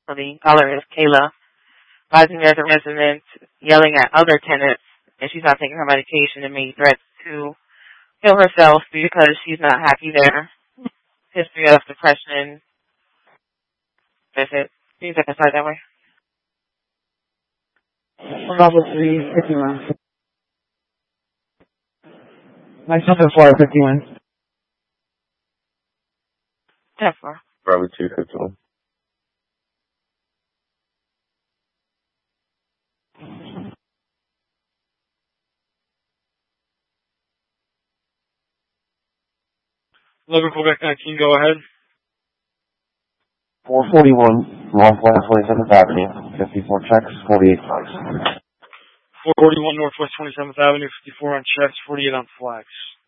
The caller is Kayla. Advising there's a resident yelling at other tenants, and she's not taking her medication and made threats to kill herself because she's not happy there. History of depression. That's it. Can you take a slide that way? Level 3, 51. Myself at 451. 10-4. Probably 251. Quebec 19, go ahead. 441, Northwest 27th Avenue, 54 checks, 48 flags. 441 Northwest 27th Avenue, 54 on checks, 48 on flags.